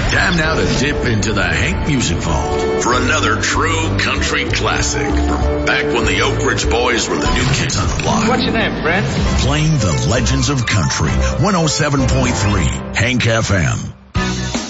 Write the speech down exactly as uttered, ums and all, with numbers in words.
Time now to dip into the Hank Music Vault for another true country classic from back when the Oak Ridge Boys were the new kids on the block. What's your name, friend? Playing the legends of country. one oh seven point three Hank F M.